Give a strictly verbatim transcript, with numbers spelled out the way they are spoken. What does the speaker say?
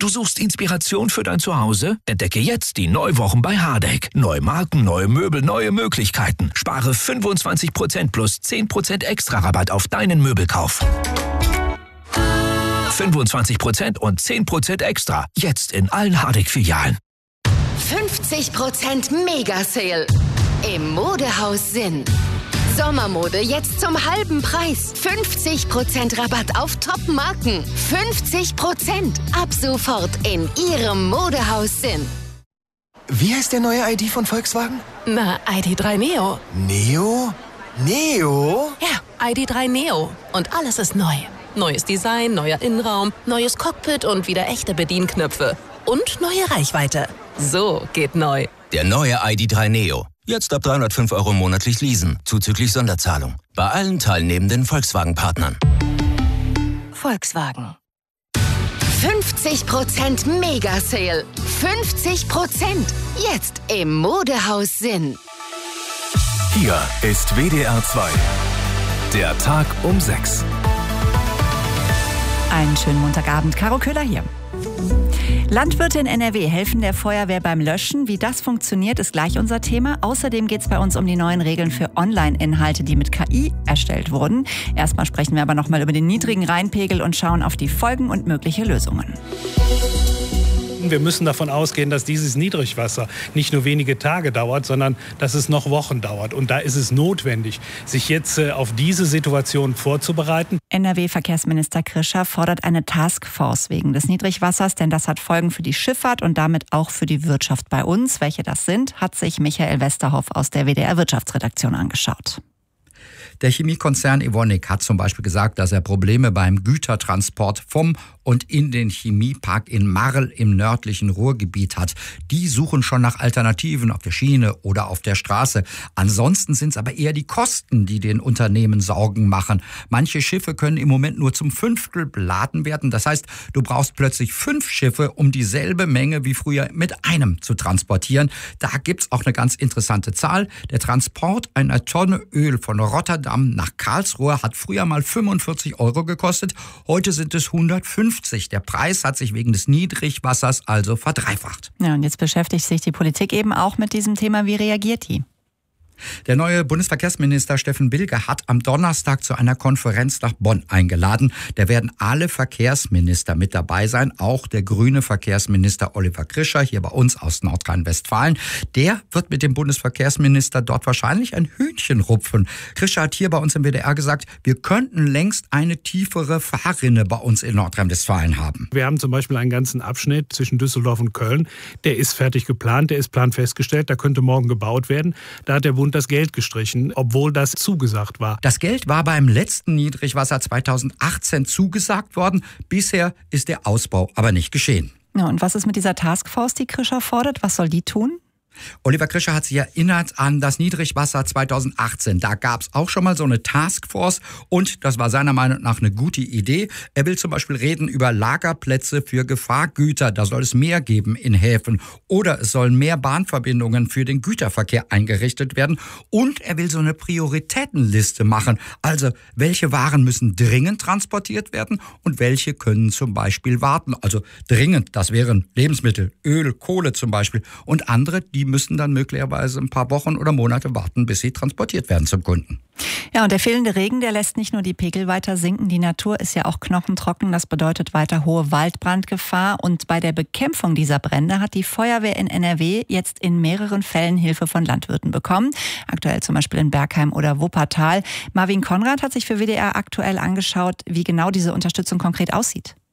Du suchst Inspiration für dein Zuhause? Entdecke jetzt die Neuwochen bei Hardegg. Neue Marken, neue Möbel, neue Möglichkeiten. Spare fünfundzwanzig Prozent plus zehn Prozent extra Rabatt auf deinen Möbelkauf. fünfundzwanzig Prozent und zehn Prozent extra. Jetzt in allen Hardegg-Filialen. fünfzig Prozent Mega-Sale im Modehaus Sinn. Sommermode jetzt zum halben Preis. fünfzig Prozent Rabatt auf Top-Marken. fünfzig Prozent ab sofort in Ihrem Modehaus Sinn. Wie heißt der neue I D von Volkswagen? Na, I D drei Neo. Neo? Neo? Ja, I D drei Neo. Und alles ist neu. Neues Design, neuer Innenraum, neues Cockpit und wieder echte Bedienknöpfe. Und neue Reichweite. So geht neu. Der neue I D drei Neo. Jetzt ab dreihundertfünf Euro monatlich leasen, zuzüglich Sonderzahlung. Bei allen teilnehmenden Volkswagen-Partnern. Volkswagen. fünfzig Prozent Mega-Sale. fünfzig Prozent. Jetzt im Modehaus Sinn. Hier ist W D R zwei. Der Tag um sechs. Einen schönen Montagabend. Caro Köhler hier. Landwirte in N R W helfen der Feuerwehr beim Löschen. Wie das funktioniert, ist gleich unser Thema. Außerdem geht es bei uns um die neuen Regeln für Online-Inhalte, die mit K I erstellt wurden. Erstmal sprechen wir aber noch mal über den niedrigen Rheinpegel und schauen auf die Folgen und mögliche Lösungen. Wir müssen davon ausgehen, dass dieses Niedrigwasser nicht nur wenige Tage dauert, sondern dass es noch Wochen dauert. Und da ist es notwendig, sich jetzt auf diese Situation vorzubereiten. N R W-Verkehrsminister Krischer fordert eine Taskforce wegen des Niedrigwassers, denn das hat Folgen für die Schifffahrt und damit auch für die Wirtschaft bei uns. Welche das sind, hat sich Michael Westerhoff aus der W D R-Wirtschaftsredaktion angeschaut. Der Chemiekonzern Evonik hat zum Beispiel gesagt, dass er Probleme beim Gütertransport vom und in den Chemiepark in Marl im nördlichen Ruhrgebiet hat. Die suchen schon nach Alternativen auf der Schiene oder auf der Straße. Ansonsten sind es aber eher die Kosten, die den Unternehmen Sorgen machen. Manche Schiffe können im Moment nur zum Fünftel beladen werden. Das heißt, du brauchst plötzlich fünf Schiffe, um dieselbe Menge wie früher mit einem zu transportieren. Da gibt's auch eine ganz interessante Zahl. Der Transport einer Tonne Öl von Rotterdam nach Karlsruhe hat früher mal fünfundvierzig Euro gekostet. Heute sind es hundertfünfzig. Der Preis hat sich wegen des Niedrigwassers also verdreifacht. Ja, und jetzt beschäftigt sich die Politik eben auch mit diesem Thema. Wie reagiert die? Der neue Bundesverkehrsminister Steffen Bilger hat am Donnerstag zu einer Konferenz nach Bonn eingeladen. Da werden alle Verkehrsminister mit dabei sein, auch der grüne Verkehrsminister Oliver Krischer hier bei uns aus Nordrhein-Westfalen. Der wird mit dem Bundesverkehrsminister dort wahrscheinlich ein Hühnchen rupfen. Krischer hat hier bei uns im W D R gesagt, wir könnten längst eine tiefere Fahrrinne bei uns in Nordrhein-Westfalen haben. Wir haben zum Beispiel einen ganzen Abschnitt zwischen Düsseldorf und Köln. Der ist fertig geplant, der ist planfestgestellt, da könnte morgen gebaut werden. Da hat der Bund das Geld gestrichen, obwohl das zugesagt war. Das Geld war beim letzten Niedrigwasser zweitausendachtzehn zugesagt worden. Bisher ist der Ausbau aber nicht geschehen. Ja, und was ist mit dieser Taskforce, die Krischer fordert? Was soll die tun? Oliver Krischer hat sich erinnert an das Niedrigwasser zweitausendachtzehn. Da gab es auch schon mal so eine Taskforce und das war seiner Meinung nach eine gute Idee. Er will zum Beispiel reden über Lagerplätze für Gefahrgüter. Da soll es mehr geben in Häfen. Oder es sollen mehr Bahnverbindungen für den Güterverkehr eingerichtet werden. Und er will so eine Prioritätenliste machen. Also, welche Waren müssen dringend transportiert werden und welche können zum Beispiel warten. Also dringend, das wären Lebensmittel, Öl, Kohle zum Beispiel. Und andere, die müssen dann möglicherweise ein paar Wochen oder Monate warten, bis sie transportiert werden zum Kunden. Ja, und der fehlende Regen, der lässt nicht nur die Pegel weiter sinken, die Natur ist ja auch knochentrocken. Das bedeutet weiter hohe Waldbrandgefahr. Und bei der Bekämpfung dieser Brände hat die Feuerwehr in N R W jetzt in mehreren Fällen Hilfe von Landwirten bekommen. Aktuell zum Beispiel in Bergheim oder Wuppertal. Marvin Konrad hat sich für W D R aktuell angeschaut, wie genau diese Unterstützung konkret aussieht.